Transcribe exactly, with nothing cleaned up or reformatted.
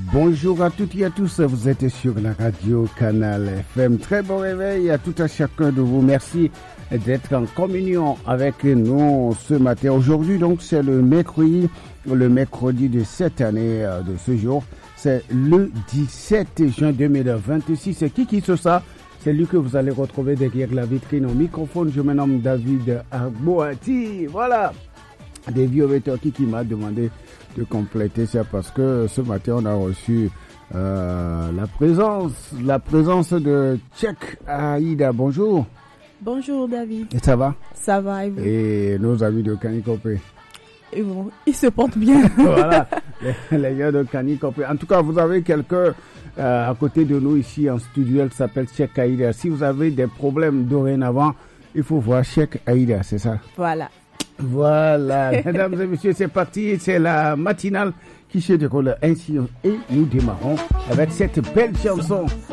Bonjour à toutes et à tous, vous êtes sur la radio Canal F M. Très bon réveil à tout à chacun de vous. Merci d'être en communion avec nous ce matin. Aujourd'hui, donc, c'est le mercredi, le mercredi de cette année, de ce jour. C'est le dix-sept juin deux mille vingt-six. C'est qui qui se ça? C'est lui que vous allez retrouver derrière la vitrine au microphone. Je me nomme David Arboati. Voilà. David Ovetorki qui m'a demandé de compléter ça parce que ce matin on a reçu euh, la présence, la présence de Cheikh Aïda. Bonjour. Bonjour David. Et ça va? Ça va et vous? Et nos amis de Kanikopé. Et bon, ils se portent bien. Voilà, les, les gars de Kanikopé. En tout cas, vous avez quelqu'un euh, à côté de nous ici en studio, elle s'appelle Cheikh Aïda. Si vous avez des problèmes dorénavant, il faut voir Cheikh Aïda, c'est ça? Voilà. Voilà, mesdames et messieurs, c'est parti, c'est la matinale qui se déroule ainsi et nous démarrons avec cette belle chanson.